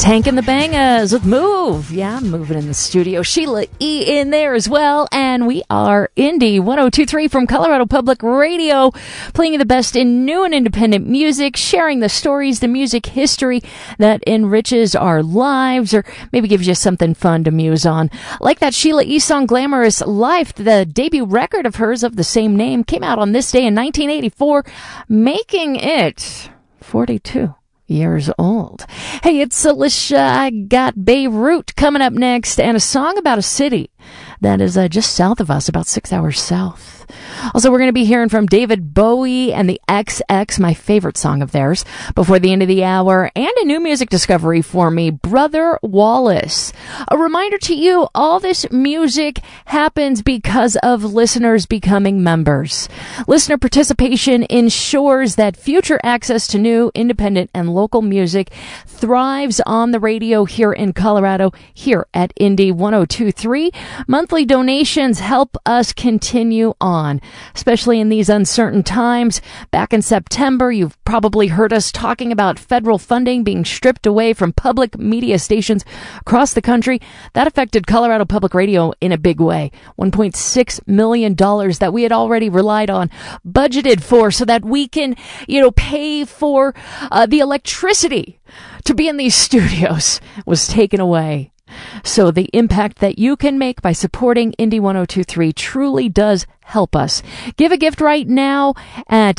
Tank and the Bangas with Move. Yeah, I'm moving in the studio. Sheila E. in there as well. And we are Indie 102.3 from Colorado Public Radio, playing the best in new and independent music, sharing the stories, the music history that enriches our lives, or maybe gives you something fun to muse on. Like that Sheila E. song, Glamorous Life, the debut record of hers of the same name, came out on this day in 1984, making it 42 years old. Hey, it's Alicia. I got Beirut coming up next, and a song about a city that is just south of us, about 6 hours south. Also, we're going to be hearing from David Bowie and the XX, my favorite song of theirs, before the end of the hour, and a new music discovery for me, Brother Wallace. A reminder to you, all this music happens because of listeners becoming members. Listener participation ensures that future access to new, independent, and local music thrives on the radio here in Colorado, here at Indie 102.3. Monthly donations help us continue on, especially in these uncertain times. Back in September, you've probably heard us talking about federal funding being stripped away from public media stations across the country. That affected Colorado Public Radio in a big way. $1.6 million that we had already relied on, budgeted for, so that we can, pay for the electricity to be in these studios, was taken away. So the impact that you can make by supporting Indie 102.3 truly does help us. Give a gift right now at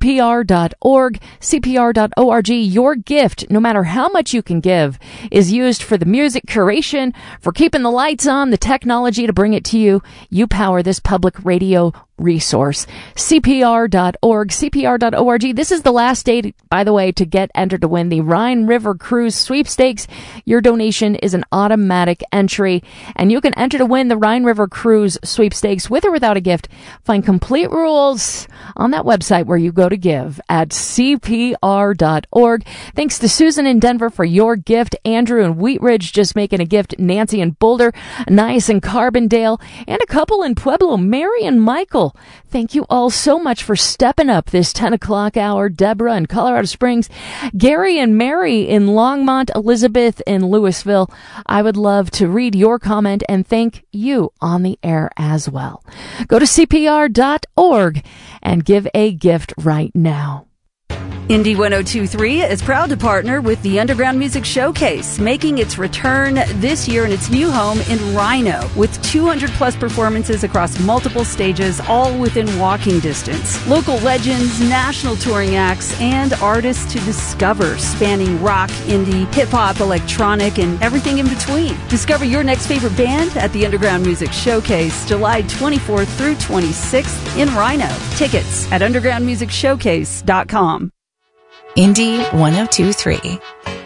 cpr.org, cpr.org. Your gift, no matter how much you can give, is used for the music curation, for keeping the lights on, the technology to bring it to you. You power this public radio resource. cpr.org, cpr.org. This is the last day, by the way, to get entered to win the Rhine River Cruise Sweepstakes. Your donation is an automatic entry, and you can enter to win the Rhine River Cruise Sweepstakes with or without a gift. Find complete rules on that website where you go to give at cpr.org. Thanks to Susan in Denver for your gift. Andrew in Wheat Ridge just making a gift. Nancy in Boulder, Nice in Carbondale, and a couple in Pueblo, Mary and Michael. Thank you all so much for stepping up this 10 o'clock hour. Deborah in Colorado Springs, Gary and Mary in Longmont, Elizabeth in Louisville. I would love to read your comment and thank you on the air as well. Go to cpr.org and give a gift right now. Indie 102.3 is proud to partner with the Underground Music Showcase, making its return this year in its new home in Rhino, with 200-plus performances across multiple stages, all within walking distance. Local legends, national touring acts, and artists to discover, spanning rock, indie, hip-hop, electronic, and everything in between. Discover your next favorite band at the Underground Music Showcase, July 24th through 26th in Rhino. Tickets at undergroundmusicshowcase.com. Indie 102.3.